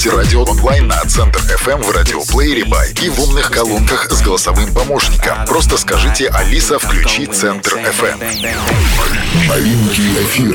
Слушайте радио онлайн на Центр FM в радиоплеере Бай и в умных колонках с голосовым помощником. Просто скажите: «Алиса, включи Центр FM». Новинки эфира.